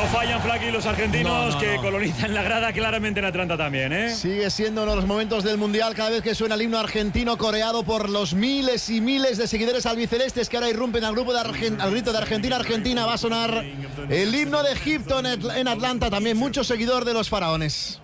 fallan, Flaky, los argentinos que colonizan la grada claramente en Atlanta también, ¿eh? Sigue siendo uno de los momentos del Mundial cada vez que suena el himno argentino coreado por los miles y miles de seguidores albicelestes que ahora irrumpen al grito de Argentina, Argentina. Va a sonar el himno de Egipto en Atlanta, también mucho seguidor de los faraones.